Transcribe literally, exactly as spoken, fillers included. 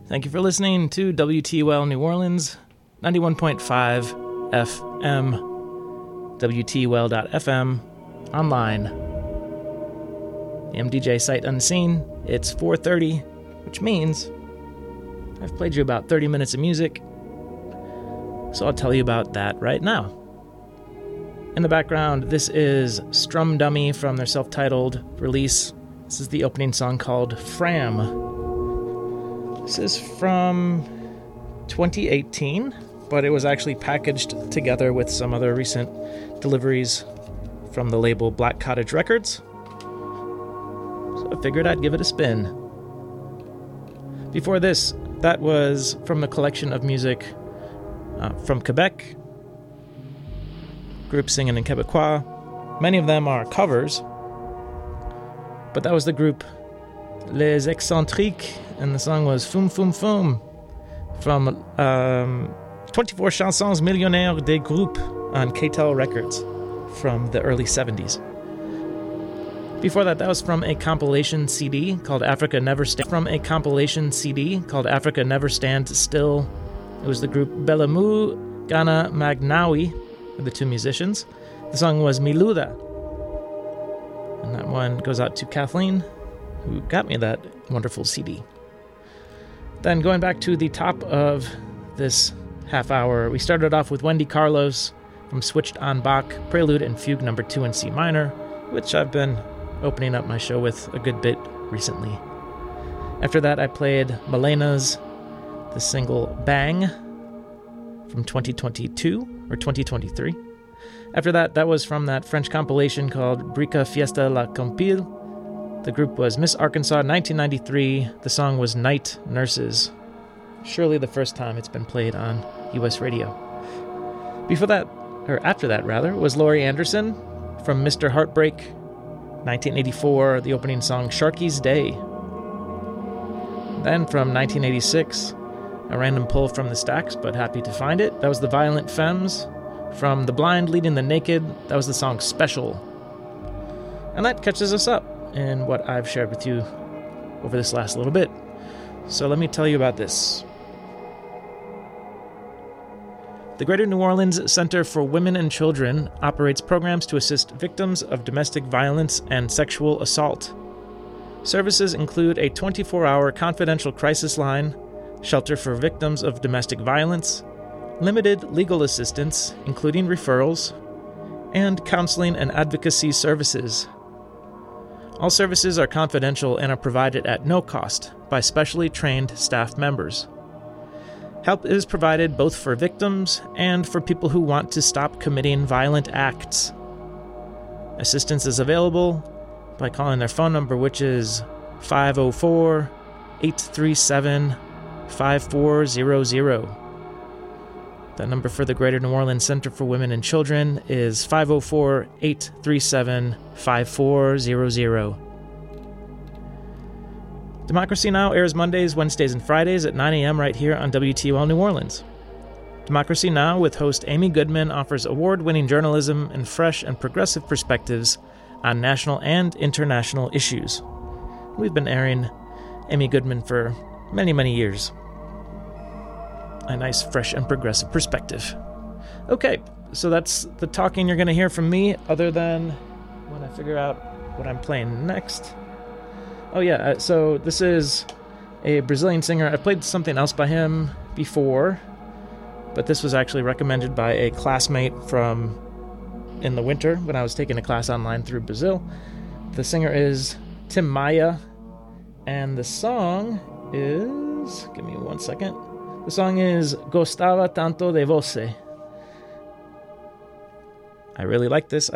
Thank you for listening to W T U L New Orleans, ninety-one point five F M, W T U L dot F M, online. The M D J Sight Unseen, it's four thirty, which means I've played you about thirty minutes of music, so I'll tell you about that right now. In the background, this is Strum Dummy from their self-titled release. This is the opening song called Fram. This is from twenty eighteen, but it was actually packaged together with some other recent deliveries from the label Black Cottage Records. So I figured I'd give it a spin. Before this, that was from the collection of music uh, from Quebec, group singing in Quebecois. Many of them are covers, but that was the group Les Excentriques, and the song was Foum Foum Foum from um, twenty-four Chansons Millionnaires des Groupes on K T E L Records from the early seventies. Before that, that was from a compilation C D called Africa Never Stand. From a compilation C D called Africa Never Stand Still. It was the group Belamu Ghana Magnawi, the two musicians. The song was Miluda. And that one goes out to Kathleen, who got me that wonderful C D. Then going back to the top of this half hour, we started off with Wendy Carlos from Switched on Bach, Prelude and Fugue number two in C minor, which I've been opening up my show with a good bit recently. After that, I played Malena's the single Bang from twenty twenty-two or twenty twenty-three. After that, that was from that French compilation called Brica Fiesta La Compile. The group was Miss Arkansas, nineteen ninety-three. The song was Night Nurses. Surely the first time it's been played on U S radio. Before that, or after that rather, was Laurie Anderson from Mister Heartbreak, nineteen eighty-four, the opening song Sharky's Day. Then from nineteen eighty-six, a random pull from the stacks, but happy to find it. That was the Violent Femmes from The Blind Leading the Naked. That was the song Special. And that catches us up in what I've shared with you over this last little bit. So let me tell you about this. The Greater New Orleans Center for Women and Children operates programs to assist victims of domestic violence and sexual assault. Services include a twenty-four hour confidential crisis line, shelter for victims of domestic violence, limited legal assistance, including referrals, and counseling and advocacy services. All services are confidential and are provided at no cost by specially trained staff members. Help is provided both for victims and for people who want to stop committing violent acts. Assistance is available by calling their phone number, which is five oh four, eight three seven, five four zero zero. That number for the Greater New Orleans Center for Women and Children is five oh four, eight three seven, five four zero zero. Democracy Now! Airs Mondays, Wednesdays, and Fridays at nine a.m. right here on W T U L New Orleans. Democracy Now! With host Amy Goodman offers award-winning journalism and fresh and progressive perspectives on national and international issues. We've been airing Amy Goodman for many, many years. A nice, fresh, and progressive perspective. Okay, so that's the talking you're going to hear from me, other than when I figure out what I'm playing next. Oh yeah, uh, so this is a Brazilian singer. I've played something else by him before, but this was actually recommended by a classmate from in the winter when I was taking a class online through Brazil. The singer is Tim Maia, and the song is... Give me one second. The song is Gostava Tanto de Você. I really like this.